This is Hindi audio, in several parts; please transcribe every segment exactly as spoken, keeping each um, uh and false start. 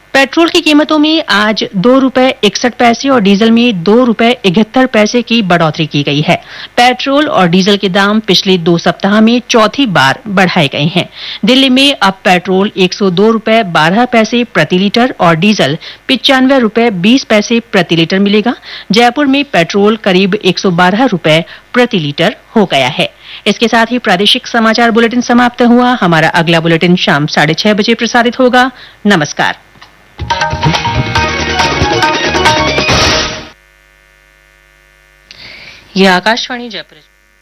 पेट्रोल की कीमतों में आज दो रुपए इकसठ पैसे और डीजल में दो रुपए इकहत्तर पैसे की बढ़ोतरी की गई है। पेट्रोल और डीजल के दाम पिछले दो सप्ताह में चौथी बार बढ़ाए गए हैं। दिल्ली में अब पेट्रोल एक सौ दो रुपए बारह पैसे प्रति लीटर और डीजल पिचानवे रुपए बीस पैसे प्रति लीटर मिलेगा। जयपुर में पेट्रोल करीब एक सौ बारह रुपए प्रति लीटर हो गया है। इसके साथ ही प्रादेशिक समाचार बुलेटिन समाप्त हुआ। हमारा अगला बुलेटिन शाम साढ़े छह बजे प्रसारित होगा। नमस्कार। यह आकाशवाणी जयपुर।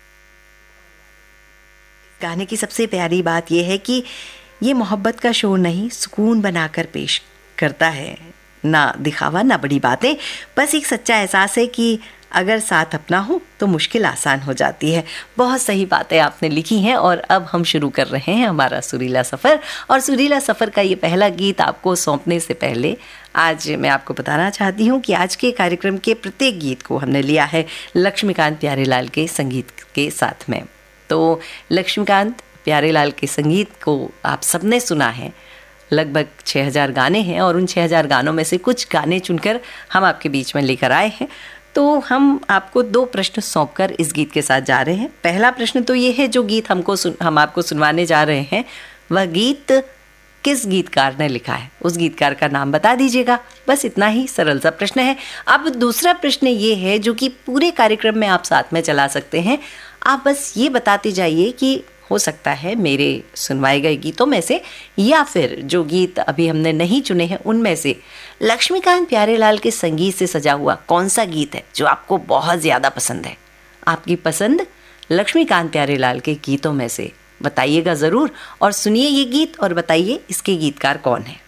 गाने की सबसे प्यारी बात यह है कि ये मोहब्बत का शोर नहीं, सुकून बनाकर पेश करता है। ना दिखावा ना बड़ी बातें, बस एक सच्चा एहसास है कि अगर साथ अपना हो तो मुश्किल आसान हो जाती है। बहुत सही बातें आपने लिखी हैं। और अब हम शुरू कर रहे हैं हमारा सुरीला सफ़र। और सुरीला सफ़र का ये पहला गीत आपको सौंपने से पहले आज मैं आपको बताना चाहती हूँ कि आज के कार्यक्रम के प्रत्येक गीत को हमने लिया है लक्ष्मीकांत प्यारेलाल के संगीत के साथ में। तो लक्ष्मीकांत प्यारेलाल के संगीत को आप सबने सुना है। लगभग छः हज़ार गाने हैं और उन छः हज़ार गानों में से कुछ गाने चुनकर हम आपके बीच में लेकर आए हैं। तो हम आपको दो प्रश्न सौंपकर इस गीत के साथ जा रहे हैं। पहला प्रश्न तो ये है, जो गीत हमको सुन, हम आपको सुनवाने जा रहे हैं वह गीत किस गीतकार ने लिखा है, उस गीतकार का नाम बता दीजिएगा। बस इतना ही सरल सा प्रश्न है। अब दूसरा प्रश्न ये है जो कि पूरे कार्यक्रम में आप साथ में चला सकते हैं। आप बस ये बताते जाइए कि हो सकता है मेरे सुनवाए गए गीतों में से या फिर जो गीत अभी हमने नहीं चुने हैं उनमें से लक्ष्मीकांत प्यारेलाल के संगीत से सजा हुआ कौन सा गीत है जो आपको बहुत ज़्यादा पसंद है। आपकी पसंद लक्ष्मीकांत प्यारेलाल के गीतों में से बताइएगा ज़रूर। और सुनिए ये गीत और बताइए इसके गीतकार कौन है।